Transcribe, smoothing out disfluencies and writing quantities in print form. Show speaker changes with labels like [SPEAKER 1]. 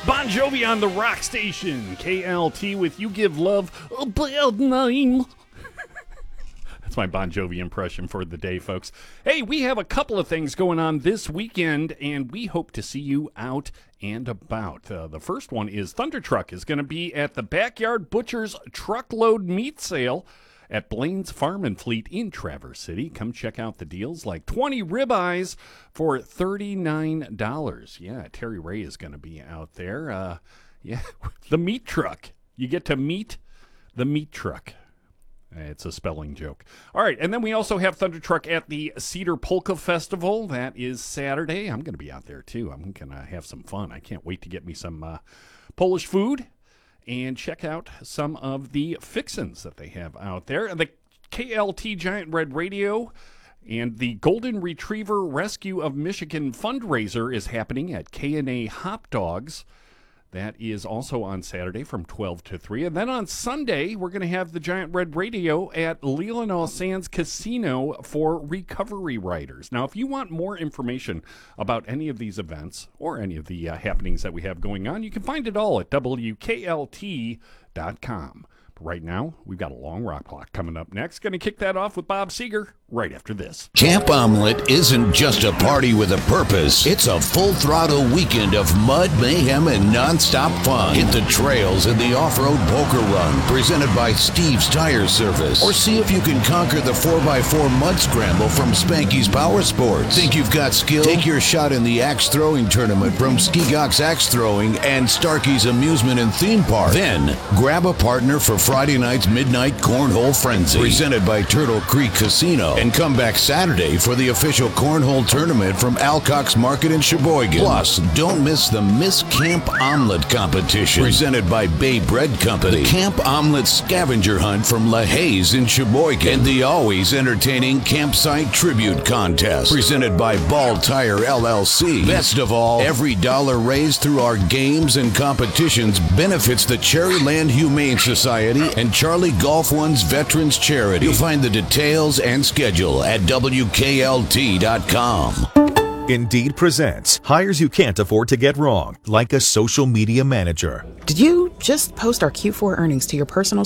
[SPEAKER 1] Bon Jovi on the Rock Station. KLT with You Give Love a Bad Name. That's my Bon Jovi impression for the day, folks. Hey, we have a couple of things going on this weekend, and we hope to see you out and about. The first one is Thunder Truck is going to be at the Backyard Butcher's Truckload Meat Sale at Blaine's Farm and Fleet in Traverse City. Come check out the deals, like 20 ribeyes for $39. Yeah, Terry Ray is going to be out there. The meat truck. You get to meet the meat truck. It's a spelling joke. All right, and then we also have Thunder Truck at the Cedar Polka Festival. That is Saturday. I'm going to be out there, too. I'm going to have some fun. I can't wait to get me some Polish food and check out some of the fixins that they have out there. The KLT Giant Red Radio and the Golden Retriever Rescue of Michigan fundraiser is happening at K&A Hop Dogs. That is also on Saturday from 12 to 3. And then on Sunday, we're going to have the Giant Red Radio at Leelanau Sands Casino for recovery riders. Now, if you want more information about any of these events or any of the happenings that we have going on, you can find it all at WKLT.com. But right now, we've got a long rock clock coming up next. Going to kick that off with Bob Seger right after this.
[SPEAKER 2] Camp Omelet isn't just a party with a purpose. It's a full-throttle weekend of mud, mayhem, and nonstop fun. Hit the trails in the off-road poker run presented by Steve's Tire Service. Or see if you can conquer the 4x4 mud scramble from Spanky's Power Sports. Think you've got skill? Take your shot in the axe throwing tournament from Ski-Gox Axe Throwing and Starkey's Amusement and Theme Park. Then, grab a partner for Friday night's Midnight Cornhole Frenzy presented by Turtle Creek Casino. And come back Saturday for the official cornhole tournament from Alcock's Market in Sheboygan. Plus, don't miss the Miss Camp Omelet competition presented by Bay Bread Company. The Camp Omelet scavenger hunt from La Haze in Sheboygan. And the always entertaining Campsite Tribute Contest presented by Ball Tire LLC. Best of all, every dollar raised through our games and competitions benefits the Cherryland Humane Society and Charlie Golf One's Veterans Charity. You'll find the details and schedule at WKLT.com.
[SPEAKER 3] Indeed presents hires you can't afford to get wrong, like a social media manager.
[SPEAKER 4] Did you just post our Q4 earnings to your personal